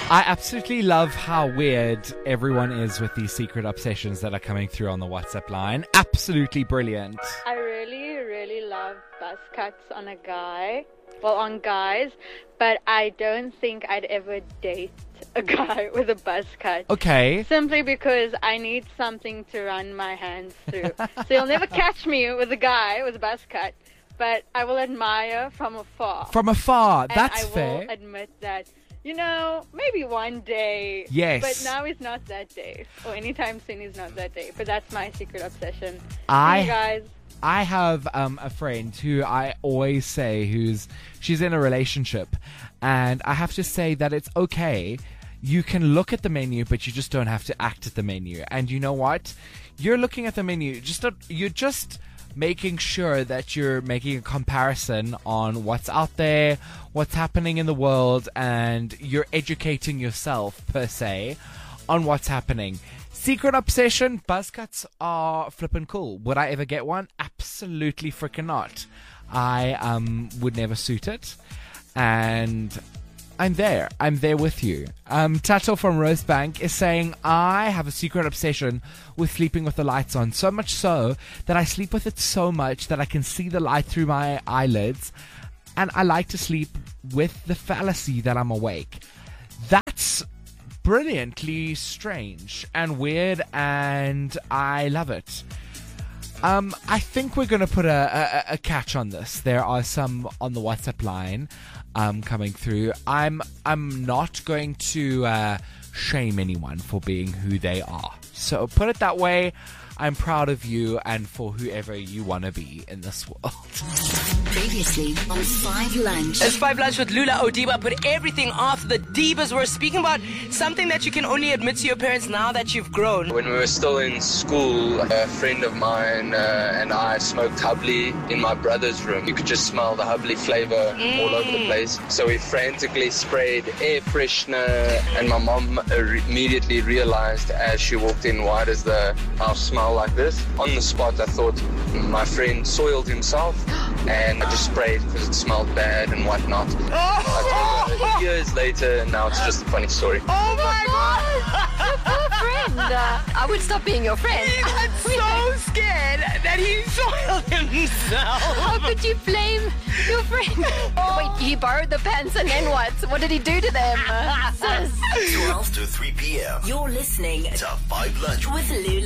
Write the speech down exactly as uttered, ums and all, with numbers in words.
I absolutely love how weird everyone is with these secret obsessions that are coming through on the WhatsApp line. Absolutely brilliant. I really, really love buzz cuts on a guy. Well, on guys. But I don't think I'd ever date a guy with a buzz cut. Okay. Simply because I need something to run my hands through. So you'll never catch me with a guy with a buzz cut. But I will admire from afar. From afar. And That's I will fair. admit that, you know, maybe one day. Yes. But now is not that day. Or anytime soon is not that day. But that's my secret obsession. I, See you guys. I have um, a friend who I always say who's, she's in a relationship. And I have to say that it's okay. You can look at the menu, but you just don't have to act at the menu. And you know what? You're looking at the menu. Just a, you're just making sure that you're making a comparison on what's out there, what's happening in the world, and you're educating yourself, per se, on what's happening. Secret obsession, buzz cuts are flippin' cool. Would I ever get one? Absolutely freaking not. I um would never suit it. And I'm there. I'm there with you. Um, Tato from Rosebank is saying, I have a secret obsession with sleeping with the lights on. So much so that I sleep with it so much that I can see the light through my eyelids. And I like to sleep with the fallacy that I'm awake. That's brilliantly strange and weird, and I love it. Um, I think we're going to put a, a, a catch on this. There are some on the WhatsApp line um, coming through. I'm I'm not going to uh, shame anyone for being who they are. So put it that way. I'm proud of you and for whoever you want to be in this world. Previously on Five Lunch. It's Five Lunch with Lula Odiba. Put everything after the divas. We're speaking about something that you can only admit to your parents now that you've grown. When we were still in school, a friend of mine uh, and I smoked Hubley in my brother's room. You could just smell the Hubley flavor mm. all over the place. So we frantically sprayed air freshener, and my mom uh, re- immediately realized as she walked in, why does the house smell like this? On the spot, I thought my friend soiled himself, and I just sprayed because it smelled bad and whatnot. Oh. I told her years later, and now it's just a funny story. Oh my god! Friend, uh, I would stop being your friend. He got so scared that he soiled himself. How could you blame your friend? Oh. Wait, he borrowed the pants and then what? What did he do to them? Uh, sis. twelve to three p.m. You're listening to Five Lunch with Lula.